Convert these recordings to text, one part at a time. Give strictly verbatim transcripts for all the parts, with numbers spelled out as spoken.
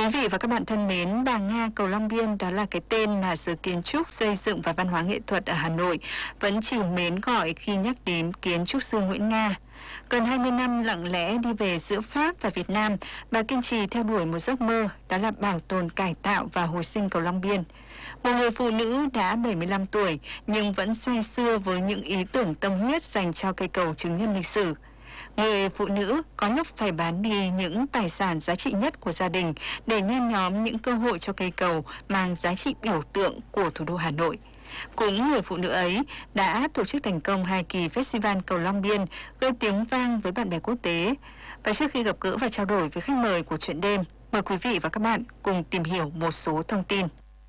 Quý vị và các bạn thân mến, Bà Nga Cầu Long Biên đó là cái tên mà giới kiến trúc, xây dựng và văn hóa nghệ thuật ở Hà Nội vẫn chịu mến gọi khi nhắc đến kiến trúc sư Nguyễn Nga. Gần hai mươi năm lặng lẽ đi về giữa Pháp và Việt Nam, bà kiên trì theo đuổi một giấc mơ, đó là bảo tồn, cải tạo và hồi sinh cầu Long Biên. Một người phụ nữ đã bảy mươi lăm tuổi nhưng vẫn say sưa với những ý tưởng tâm huyết dành cho cây cầu chứng nhân lịch sử. Người phụ nữ có lúc phải bán đi những tài sản giá trị nhất của gia đình để nhen nhóm những cơ hội cho cây cầu mang giá trị biểu tượng của thủ đô Hà Nội. Cũng người phụ nữ ấy đã tổ chức thành công hai kỳ Festival Cầu Long Biên, gây tiếng vang với bạn bè quốc tế. Và trước khi gặp gỡ và trao đổi với khách mời của Chuyện đêm, mời quý vị và các bạn cùng tìm hiểu một số thông tin.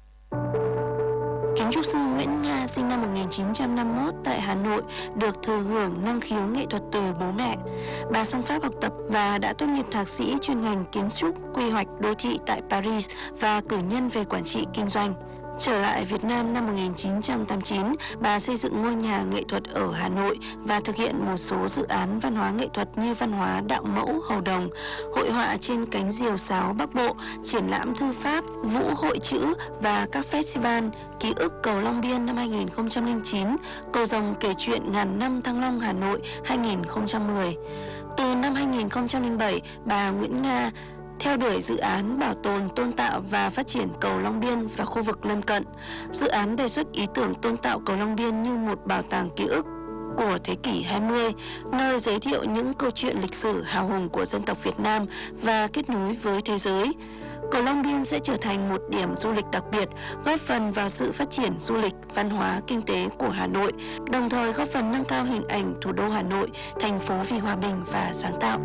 Kiến trúc sư Nguyễn Nga sinh năm một nghìn chín trăm năm mươi mốt tại Hà Nội, được thừa hưởng năng khiếu nghệ thuật từ bố mẹ. Bà sang Pháp học tập và đã tốt nghiệp thạc sĩ chuyên ngành kiến trúc, quy hoạch đô thị tại Paris và cử nhân về quản trị kinh doanh. Trở lại Việt Nam năm một nghìn chín trăm tám mươi chín, bà xây dựng ngôi nhà nghệ thuật ở Hà Nội và thực hiện một số dự án văn hóa nghệ thuật như văn hóa đạo mẫu Hầu Đồng, hội họa trên cánh diều sáo Bắc Bộ, triển lãm thư pháp, vũ hội chữ và các festival Ký ức Cầu Long Biên năm hai nghìn không trăm lẻ chín, Cầu Rồng kể chuyện ngàn năm Thăng Long Hà Nội hai nghìn không trăm mười. Từ năm hai nghìn không trăm lẻ bảy, bà Nguyễn Nga theo đuổi dự án bảo tồn, tôn tạo và phát triển cầu Long Biên và khu vực lân cận. Dự án đề xuất ý tưởng tôn tạo cầu Long Biên như một bảo tàng ký ức của thế kỷ hai mươi, nơi giới thiệu những câu chuyện lịch sử hào hùng của dân tộc Việt Nam và kết nối với thế giới. Cầu Long Biên sẽ trở thành một điểm du lịch đặc biệt, góp phần vào sự phát triển du lịch, văn hóa, kinh tế của Hà Nội, đồng thời góp phần nâng cao hình ảnh thủ đô Hà Nội, thành phố vì hòa bình và sáng tạo.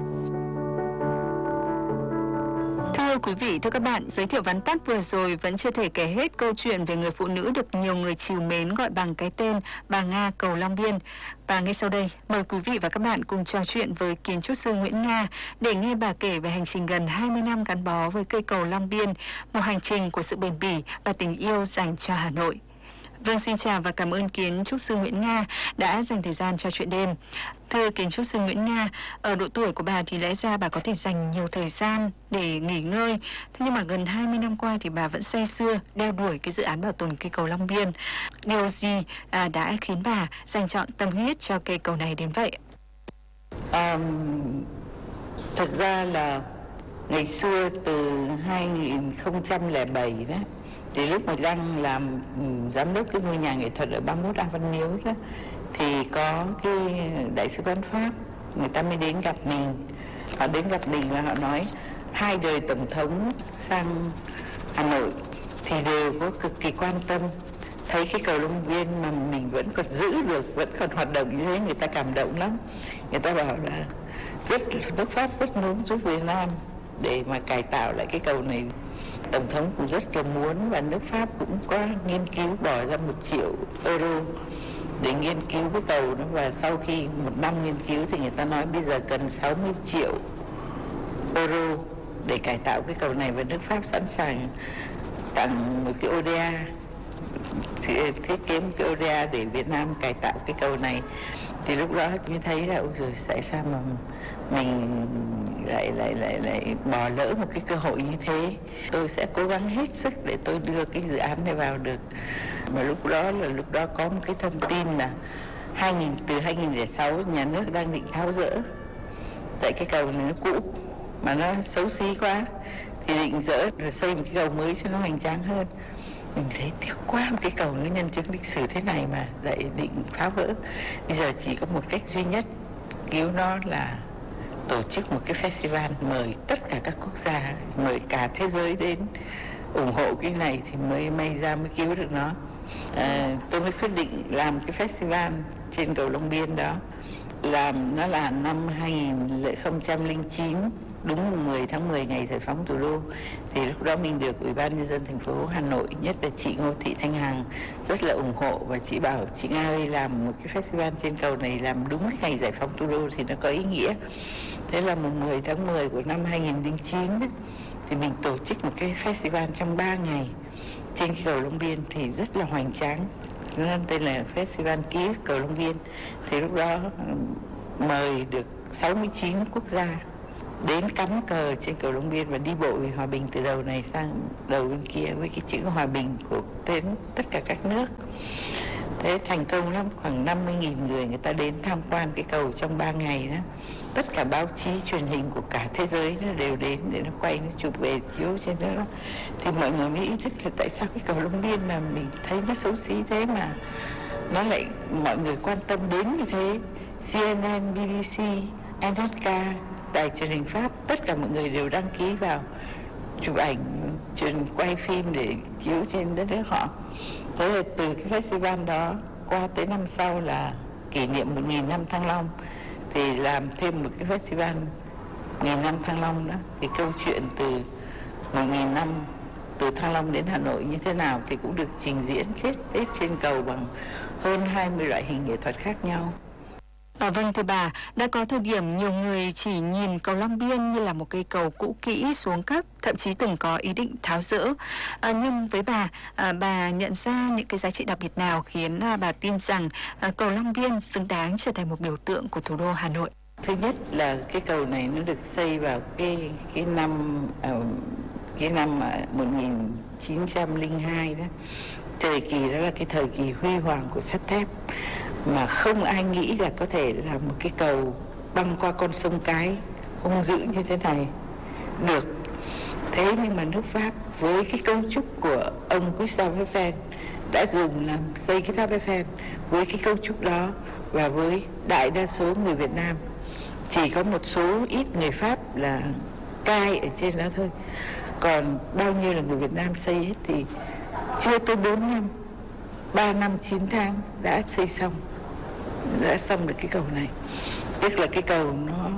Thưa quý vị, thưa các bạn, giới thiệu vắn tắt vừa rồi vẫn chưa thể kể hết câu chuyện về người phụ nữ được nhiều người trìu mến gọi bằng cái tên Bà Nga Cầu Long Biên. Và ngay sau đây, mời quý vị và các bạn cùng trò chuyện với kiến trúc sư Nguyễn Nga để nghe bà kể về hành trình gần hai mươi năm gắn bó với cây cầu Long Biên, một hành trình của sự bền bỉ và tình yêu dành cho Hà Nội. Vâng, xin chào và cảm ơn kiến trúc sư Nguyễn Nga đã dành thời gian cho Chuyện đêm. Thưa kiến trúc sư Nguyễn Nga, ở độ tuổi của bà thì lẽ ra bà có thể dành nhiều thời gian để nghỉ ngơi. Thế nhưng mà gần hai mươi năm qua thì bà vẫn say sưa đeo đuổi cái dự án bảo tồn cây cầu Long Biên. Điều gì à, đã khiến bà dành chọn tâm huyết cho cây cầu này đến vậy? À, thực ra là ngày xưa từ hai nghìn không trăm lẻ bảy đó, thì lúc mà đang làm giám đốc cái ngôi nhà nghệ thuật ở ba mươi mốt A Văn Miếu đó, thì có cái đại sứ quán Pháp, người ta mới đến gặp mình. Họ đến gặp mình và họ nói hai đời tổng thống sang Hà Nội thì đều có cực kỳ quan tâm, thấy cái cầu Long Biên mà mình vẫn còn giữ được, vẫn còn hoạt động như thế, người ta cảm động lắm. Người ta bảo là rất nước Pháp rất muốn giúp Việt Nam để mà cải tạo lại cái cầu này. Tổng thống cũng rất là muốn, và nước Pháp cũng có nghiên cứu bỏ ra một triệu euro để nghiên cứu cái cầu đó. Và sau khi một năm nghiên cứu thì người ta nói bây giờ cần sáu mươi triệu euro để cải tạo cái cầu này, và nước Pháp sẵn sàng tặng một cái o đê a, thiết kế một cái o đê a để Việt Nam cải tạo cái cầu này. Thì lúc đó mới thấy là ôi giời, tại sao mà mình lại lại lại lại bỏ lỡ một cái cơ hội như thế. Tôi sẽ cố gắng hết sức để tôi đưa cái dự án này vào được. Mà lúc đó là lúc đó có một cái thông tin là hai nghìn từ hai nghìn không trăm lẻ sáu nhà nước đang định tháo dỡ, tại cái cầu này nó cũ mà nó xấu xí quá, thì định dỡ rồi xây một cái cầu mới cho nó hoành tráng hơn. Mình thấy tiếc quá, một cái cầu nó nhân chứng lịch sử thế này mà lại định phá vỡ. Bây giờ chỉ có một cách duy nhất cứu nó là tổ chức một cái festival, mời tất cả các quốc gia, mời cả thế giới đến ủng hộ cái này thì mới may ra mới cứu được nó. À, tôi mới quyết định làm cái festival trên cầu Long Biên đó. Làm nó là năm hai nghìn không trăm lẻ chín, đúng mười tháng mười ngày giải phóng thủ đô. Thì lúc đó mình được Ủy ban Nhân dân thành phố Hà Nội, nhất là chị Ngô Thị Thanh Hằng rất là ủng hộ, và chị bảo chị Nga ơi, làm một cái festival trên cầu này làm đúng cái ngày giải phóng thủ đô thì nó có ý nghĩa. Thế là mùng mười tháng mười của năm hai nghìn không trăm lẻ chín thì mình tổ chức một cái festival trong ba ngày trên cái cầu Long Biên thì rất là hoành tráng, nên tên là Festival Ký ức Cầu Long Biên. Thì lúc đó mời được sáu mươi chín quốc gia đến cắm cờ trên cầu Long Biên và đi bộ vì hòa bình từ đầu này sang đầu bên kia với cái chữ hòa bình của tên tất cả các nước. Thế thành công lắm, khoảng năm mươi nghìn người người ta đến tham quan cái cầu trong ba ngày đó. Tất cả báo chí, truyền hình của cả thế giới nó đều đến để nó quay, nó chụp về chiếu trên đó. Thì mọi người mới ý thức là tại sao cái cầu Long Biên mà mình thấy nó xấu xí thế mà nó lại mọi người quan tâm đến như thế. C N N, B B C, N H K, đài truyền hình Pháp, tất cả mọi người đều đăng ký vào chụp ảnh, truyền quay phim để chiếu trên đất nước họ. Thế là từ cái festival đó qua tới năm sau là kỷ niệm một nghìn năm Thăng Long thì làm thêm một cái festival nghìn năm Thăng Long đó. Thì câu chuyện từ một nghìn năm từ Thăng Long đến Hà Nội như thế nào thì cũng được trình diễn hết, hết trên cầu bằng hơn hai mươi loại hình nghệ thuật khác nhau. À, vâng thưa bà, đã có thời điểm nhiều người chỉ nhìn cầu Long Biên như là một cây cầu cũ kỹ xuống cấp, thậm chí từng có ý định tháo dỡ. À, nhưng với bà, à, bà nhận ra những cái giá trị đặc biệt nào khiến à, bà tin rằng à, cầu Long Biên xứng đáng trở thành một biểu tượng của thủ đô Hà Nội? Thứ nhất là cái cầu này nó được xây vào cái cái năm uh, cái năm một nghìn chín trăm lẻ hai đó. Thời kỳ đó là cái thời kỳ huy hoàng của sắt thép, mà không ai nghĩ là có thể làm một cái cầu băng qua con sông Cái hung dữ như thế này được. Thế nhưng mà nước Pháp với cái cấu trúc của ông Gustave Eiffel đã dùng làm xây cái tháp Eiffel với cái cấu trúc đó, và với đại đa số người Việt Nam, chỉ có một số ít người Pháp là cai ở trên đó thôi, còn bao nhiêu là người Việt Nam xây hết thì chưa tới bốn năm, ba năm chín tháng đã xây xong, đã xong được cái cầu này. Tức là cái cầu nó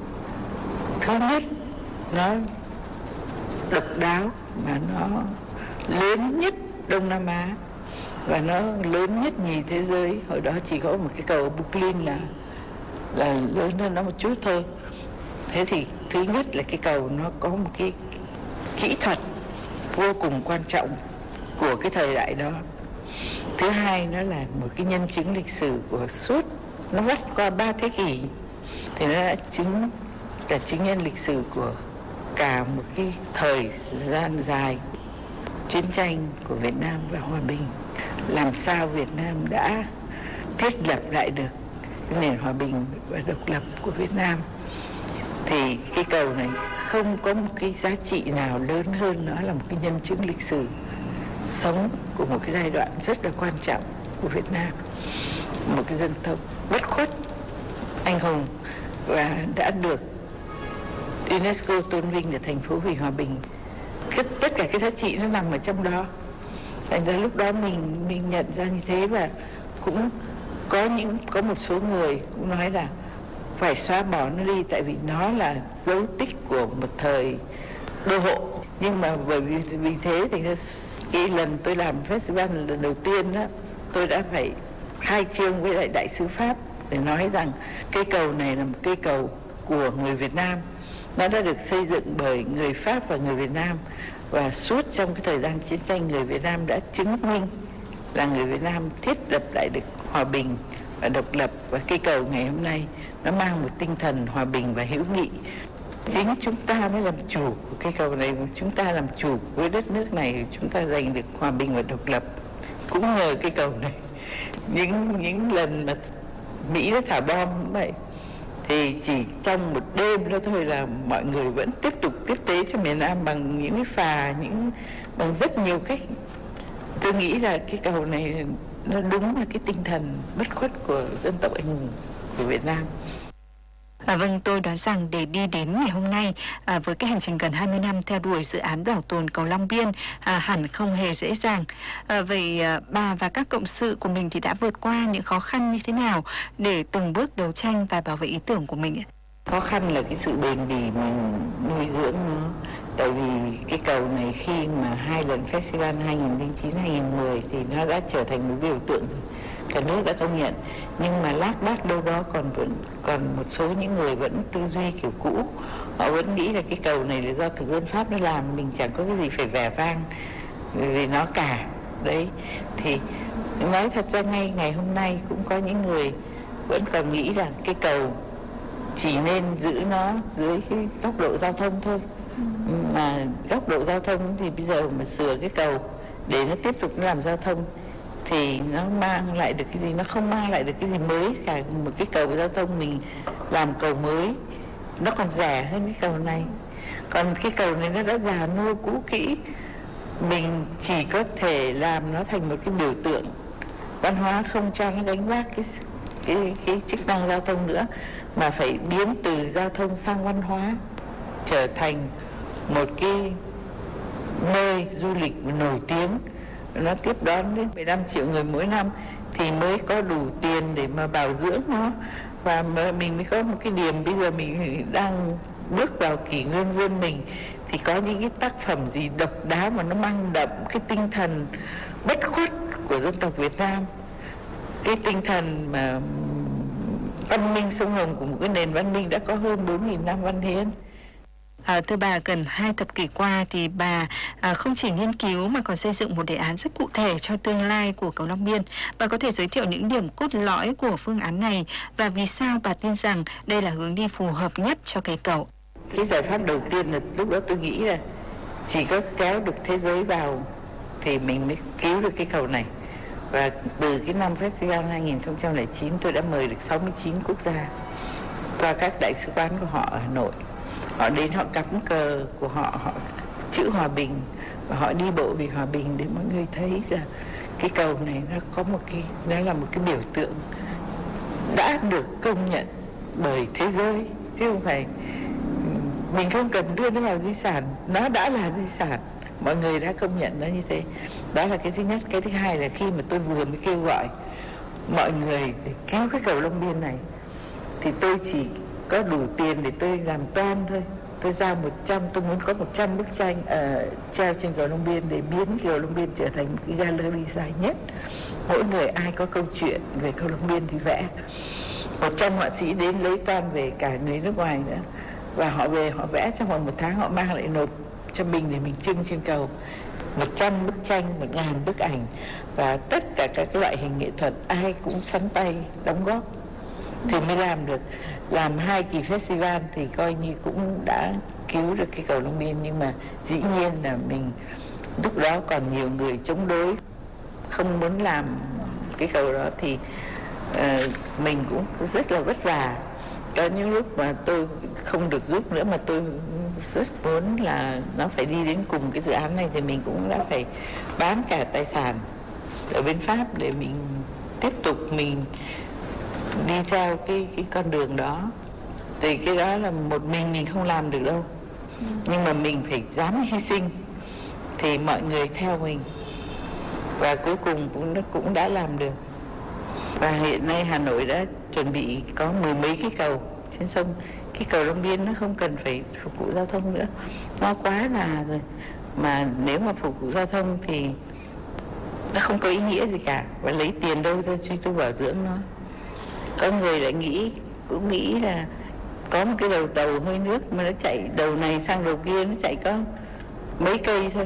thứ nhất nó độc đáo, mà nó lớn nhất Đông Nam Á và nó lớn nhất nhì thế giới. Hồi đó chỉ có một cái cầu ở Brooklyn là là lớn hơn nó một chút thôi. Thế thì thứ nhất là cái cầu nó có một cái kỹ thuật vô cùng quan trọng của cái thời đại đó. Thứ hai nó là một cái nhân chứng lịch sử của suốt, nó vắt qua ba thế kỷ, thì nó đã chứng là chứng nhân lịch sử của cả một cái thời gian dài chiến tranh của Việt Nam và hòa bình. Làm sao Việt Nam đã thiết lập lại được cái nền hòa bình và độc lập của Việt Nam, thì cái cầu này không có một cái giá trị nào lớn hơn, nó là một cái nhân chứng lịch sử sống của một cái giai đoạn rất là quan trọng của Việt Nam, một cái dân tộc bất khuất, anh hùng và đã được UNESCO tôn vinh là thành phố vì hòa bình. Tất cả cái giá trị nó nằm ở trong đó. Thành ra lúc đó mình mình nhận ra như thế, và cũng có những có một số người cũng nói là phải xóa bỏ nó đi, tại vì nó là dấu tích của một thời đô hộ. Nhưng mà bởi vì vì thế thì cái lần tôi làm festival lần đầu tiên đó, tôi đã phải khai trương với lại đại sứ Pháp để nói rằng cây cầu này là một cây cầu của người Việt Nam. Nó đã được xây dựng bởi người Pháp và người Việt Nam, và suốt trong cái thời gian chiến tranh người Việt Nam đã chứng minh là người Việt Nam thiết lập lại được hòa bình và độc lập. Và cây cầu ngày hôm nay nó mang một tinh thần hòa bình và hữu nghị. Chính chúng ta mới làm chủ của cây cầu này, chúng ta làm chủ với đất nước này, chúng ta giành được hòa bình và độc lập cũng nhờ cây cầu này. Những những lần mà Mỹ nó thả bom cũng vậy, thì chỉ trong một đêm đó thôi là mọi người vẫn tiếp tục tiếp tế cho miền Nam bằng những cái phà, những bằng rất nhiều cách. Tôi nghĩ là cái cầu này nó đúng là cái tinh thần bất khuất của dân tộc anh hùng của Việt Nam. À, vâng, tôi đoán rằng để đi đến ngày hôm nay à, với cái hành trình gần hai mươi năm theo đuổi dự án bảo tồn cầu Long Biên à, hẳn không hề dễ dàng. À, vậy à, bà và các cộng sự của mình thì đã vượt qua những khó khăn như thế nào để từng bước đấu tranh và bảo vệ ý tưởng của mình ạ? Khó khăn là cái sự bền bỉ mình nuôi dưỡng nó. Tại vì cái cầu này khi mà hai lần festival hai nghìn lẻ chín hai nghìn mười thì nó đã trở thành một biểu tượng rồi. Cả nước đã công nhận, nhưng mà lác đác đâu đó còn vẫn còn một số những người vẫn tư duy kiểu cũ. Họ vẫn nghĩ là cái cầu này là do thực dân Pháp nó làm, mình chẳng có cái gì phải vẻ vang vì nó cả đấy. Thì nói thật ra ngay ngày hôm nay cũng có những người vẫn còn nghĩ rằng cái cầu chỉ nên giữ nó dưới cái góc độ giao thông thôi. Mà góc độ giao thông thì bây giờ mà sửa cái cầu để nó tiếp tục làm giao thông thì nó mang lại được cái gì? Nó không mang lại được cái gì mới cả. Một cái cầu giao thông mình làm cầu mới nó còn rẻ hơn cái cầu này. Còn cái cầu này nó đã già nua cũ kỹ, mình chỉ có thể làm nó thành một cái biểu tượng văn hóa, không cho nó gánh vác cái cái cái chức năng giao thông nữa, mà phải biến từ giao thông sang văn hóa, trở thành một cái nơi du lịch nổi tiếng, nó tiếp đón đến mười lăm triệu người mỗi năm thì mới có đủ tiền để mà bảo dưỡng nó. Và mình mới có một cái điểm, bây giờ mình đang bước vào kỷ nguyên vươn mình thì có những cái tác phẩm gì độc đáo mà nó mang đậm cái tinh thần bất khuất của dân tộc Việt Nam, cái tinh thần mà văn minh sông Hồng của một cái nền văn minh đã có hơn bốn nghìn năm văn hiến. À, thưa bà, gần hai thập kỷ qua thì bà à, không chỉ nghiên cứu mà còn xây dựng một đề án rất cụ thể cho tương lai của cầu Long Biên. Bà có thể giới thiệu những điểm cốt lõi của phương án này và vì sao bà tin rằng đây là hướng đi phù hợp nhất cho cây cầu? Cái giải pháp đầu tiên là lúc đó tôi nghĩ là chỉ có kéo được thế giới vào thì mình mới cứu được cái cầu này. Và từ cái năm Festival hai nghìn không trăm lẻ chín tôi đã mời được sáu mươi chín quốc gia qua các đại sứ quán của họ ở Hà Nội. Họ đến họ cắm cờ của họ, họ chữ hòa bình và họ đi bộ vì hòa bình để mọi người thấy là cái cầu này nó có một cái, nó là một cái biểu tượng đã được công nhận bởi thế giới, chứ không phải mình không cần đưa nó vào di sản, nó đã là di sản, mọi người đã công nhận nó như thế. Đó là cái thứ nhất. Cái thứ hai là khi mà tôi vừa mới kêu gọi mọi người để cứu cái cầu Long Biên này thì tôi chỉ có đủ tiền để tôi làm toan thôi. Tôi giao một trăm, tôi muốn có một trăm bức tranh uh, treo trên cầu Long Biên để biến cầu Long Biên trở thành một cái gallery dài nhất. Mỗi người ai có câu chuyện về cầu Long Biên thì vẽ. một trăm họa sĩ đến lấy toan về, cả người nước ngoài nữa. Và họ về họ vẽ trong vòng một tháng, họ mang lại nộp cho mình để mình trưng trên cầu. một trăm bức tranh, một ngàn bức ảnh và tất cả các loại hình nghệ thuật ai cũng sắn tay đóng góp thì mới làm được. Làm hai kỳ festival thì coi như cũng đã cứu được cái cầu Long Biên. Nhưng mà dĩ nhiên là mình lúc đó còn nhiều người chống đối, không muốn làm cái cầu đó thì uh, mình cũng rất là vất vả. Có những lúc mà tôi không được giúp nữa mà tôi rất muốn là nó phải đi đến cùng cái dự án này thì mình cũng đã phải bán cả tài sản ở bên Pháp để mình tiếp tục mình đi theo cái cái con đường đó. Thì cái đó là một mình mình không làm được đâu, nhưng mà mình phải dám hy sinh thì mọi người theo mình và cuối cùng cũng nó cũng đã làm được. Và hiện nay Hà Nội đã chuẩn bị có mười mấy cái cầu trên sông. Cái cầu Long Biên nó không cần phải phục vụ giao thông nữa, nó quá già rồi. Mà nếu mà phục vụ giao thông thì nó không có ý nghĩa gì cả, và lấy tiền đâu ra truy tu bảo dưỡng nó. Có người lại nghĩ, cũng nghĩ là có một cái đầu tàu hơi nước mà nó chạy đầu này sang đầu kia, nó chạy có mấy cây thôi,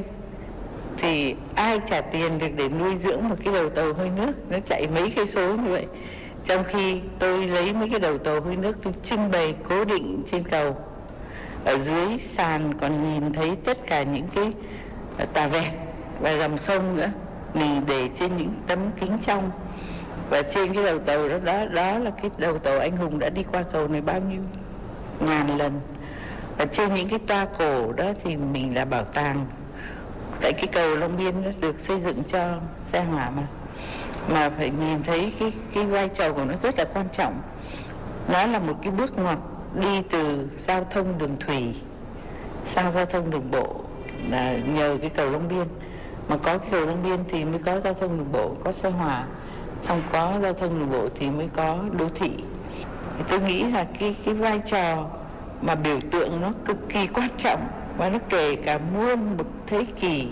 thì ai trả tiền được để nuôi dưỡng một cái đầu tàu hơi nước nó chạy mấy cây số như vậy. Trong khi tôi lấy mấy cái đầu tàu hơi nước tôi trưng bày cố định trên cầu, ở dưới sàn còn nhìn thấy tất cả những cái tà vẹt và dòng sông nữa, mình để trên những tấm kính trong. Và trên cái đầu tàu đó, đó đó là cái đầu tàu anh hùng đã đi qua cầu này bao nhiêu ngàn lần. Và trên những cái toa cổ đó thì mình là bảo tàng. Tại cái cầu Long Biên nó được xây dựng cho xe hỏa mà mà phải nhìn thấy cái cái vai trò của nó rất là quan trọng. Nó là một cái bước ngoặt đi từ giao thông đường thủy sang giao thông đường bộ, là nhờ cái cầu Long Biên. Mà có cái cầu Long Biên thì mới có giao thông đường bộ, có xe hỏa, xong có giao thông đường bộ thì mới có đô thị. Thì tôi nghĩ là cái cái vai trò mà biểu tượng nó cực kỳ quan trọng, và nó kể cả muôn một thế kỷ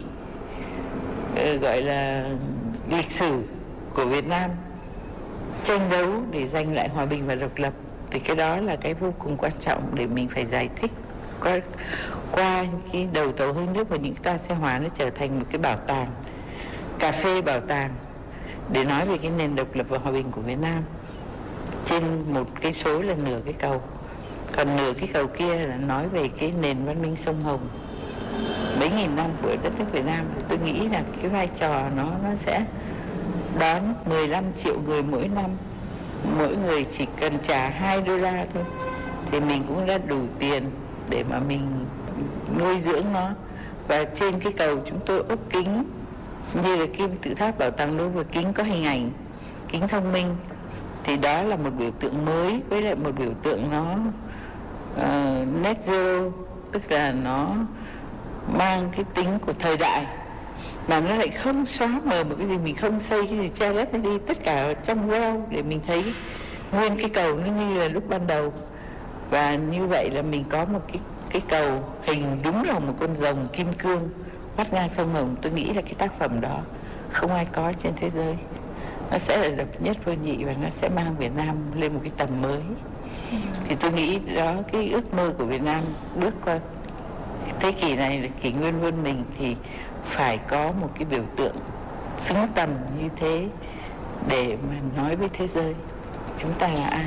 uh, gọi là lịch sử của Việt Nam tranh đấu để giành lại hòa bình và độc lập. Thì cái đó là cái vô cùng quan trọng để mình phải giải thích qua, qua cái đầu tàu hơi nước và những toa xe hỏa, nó trở thành một cái bảo tàng, cà phê bảo tàng để nói về cái nền độc lập và hòa bình của Việt Nam trên một cái số là nửa cái cầu. Còn nửa cái cầu kia là nói về cái nền văn minh sông Hồng mấy nghìn năm của đất nước Việt Nam. Tôi nghĩ là cái vai trò nó nó sẽ đón mười lăm triệu người mỗi năm, mỗi người chỉ cần trả hai đô la thôi thì mình cũng đã đủ tiền để mà mình nuôi dưỡng nó. Và trên cái cầu chúng tôi ốp kính như là kim tự tháp bảo tàng Louvre, kính có hình ảnh, kính thông minh, thì đó là một biểu tượng mới, với lại một biểu tượng nó uh, net zero, tức là nó mang cái tính của thời đại mà nó lại không xóa mờ một cái gì, mình không xây cái gì che lấp nó đi, tất cả ở trong well để mình thấy nguyên cái cầu nó như là lúc ban đầu. Và như vậy là mình có một cái cái cầu hình đúng là một con rồng kim cương vắt ngang sông Hồng. Tôi nghĩ là cái tác phẩm đó không ai có trên thế giới, nó sẽ là độc nhất vô nhị và nó sẽ mang Việt Nam lên một cái tầm mới. Thì tôi nghĩ đó, cái ước mơ của Việt Nam bước qua thế kỷ này là kỷ nguyên vươn mình thì phải có một cái biểu tượng xứng tầm như thế để mà nói với thế giới chúng ta là ai.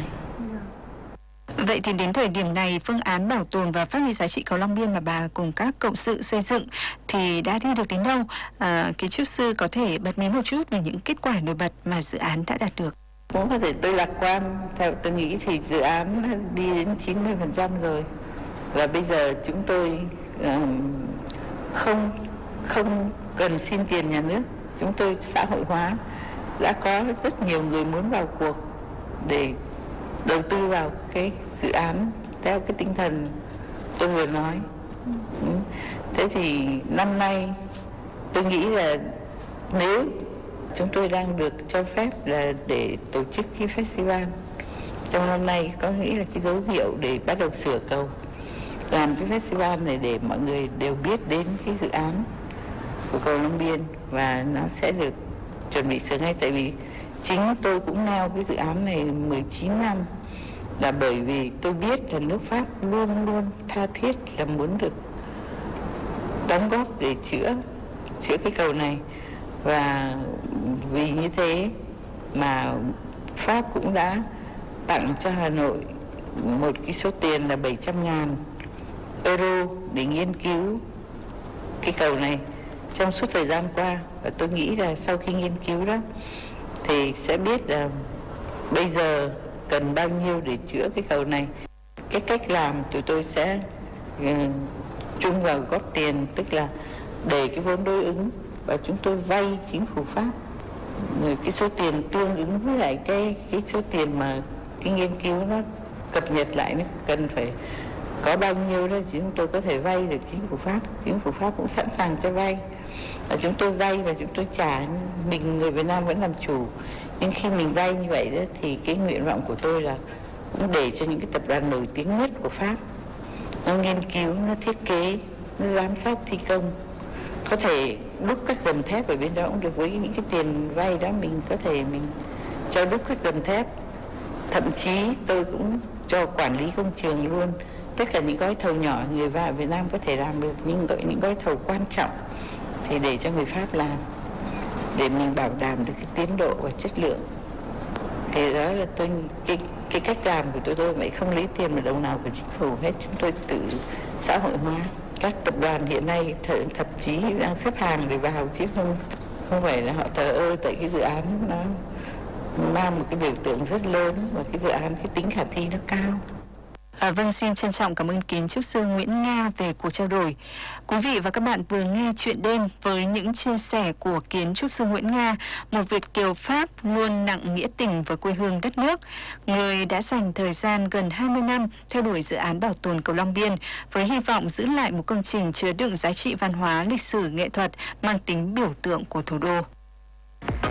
Vậy thì đến thời điểm này, phương án bảo tồn và phát huy giá trị cầu Long Biên mà bà cùng các cộng sự xây dựng thì đã đi được đến đâu? À, kiến trúc sư có thể bật mí một chút về những kết quả nổi bật mà dự án đã đạt được. Cũng có thể tôi lạc quan, theo tôi nghĩ thì dự án đi đến chín mươi phần trăm rồi. Và bây giờ chúng tôi uh, không không cần xin tiền nhà nước, chúng tôi xã hội hóa. Đã có rất nhiều người muốn vào cuộc để đầu tư vào cái dự án theo cái tinh thần tôi vừa nói. Ừ. Thế thì năm nay tôi nghĩ là nếu chúng tôi đang được cho phép là để tổ chức cái festival trong năm nay, có nghĩ là cái dấu hiệu để bắt đầu sửa cầu, làm cái festival này để mọi người đều biết đến cái dự án của cầu Long Biên, và nó sẽ được chuẩn bị sửa ngay. Tại vì chính tôi cũng neo cái dự án này mười chín năm là bởi vì tôi biết là nước Pháp luôn luôn tha thiết là muốn được đóng góp để chữa chữa cái cầu này. Và vì như thế mà Pháp cũng đã tặng cho Hà Nội một cái số tiền là bảy trăm ngàn euro để nghiên cứu cái cầu này trong suốt thời gian qua. Và tôi nghĩ là sau khi nghiên cứu đó thì sẽ biết là bây giờ cần bao nhiêu để chữa cái cầu này. Cái cách làm tụi tôi sẽ uh, chung vào góp tiền, tức là để cái vốn đối ứng và chúng tôi vay chính phủ Pháp rồi cái số tiền tương ứng với lại cái cái số tiền mà cái nghiên cứu nó cập nhật lại, nó cần phải có bao nhiêu đó chúng tôi có thể vay được chính phủ Pháp. Chính phủ Pháp cũng sẵn sàng cho vay và chúng tôi vay và chúng tôi trả, mình người Việt Nam vẫn làm chủ. Nhưng khi mình vay như vậy đó thì cái nguyện vọng của tôi là cũng để cho những cái tập đoàn nổi tiếng nhất của Pháp nó nghiên cứu, nó thiết kế, nó giám sát thi công, có thể đúc các dầm thép ở bên đó cũng được. Với những cái tiền vay đó mình có thể mình cho đúc các dầm thép, thậm chí tôi cũng cho quản lý công trường luôn. Tất cả những gói thầu nhỏ người vào Việt Nam có thể làm được, nhưng những gói thầu quan trọng thì để cho người Pháp làm, để mình bảo đảm được cái tiến độ và chất lượng. Thì đó là tôi cái cái cách làm của tôi tôi vậy, không lấy tiền ở đâu nào của chính phủ hết, chúng tôi tự xã hội hóa. Các tập đoàn hiện nay th thậm chí đang xếp hàng để vào chứ không không phải là họ thờ ơ, tại cái dự án nó mang một cái biểu tượng rất lớn và cái dự án cái tính khả thi nó cao. À, vâng, xin trân trọng cảm ơn kiến trúc sư Nguyễn Nga về cuộc trao đổi. Quý vị và các bạn vừa nghe Chuyện đêm với những chia sẻ của kiến trúc sư Nguyễn Nga, một Việt kiều Pháp luôn nặng nghĩa tình với quê hương đất nước, người đã dành thời gian gần hai mươi năm theo đuổi dự án bảo tồn cầu Long Biên với hy vọng giữ lại một công trình chứa đựng giá trị văn hóa, lịch sử, nghệ thuật mang tính biểu tượng của thủ đô.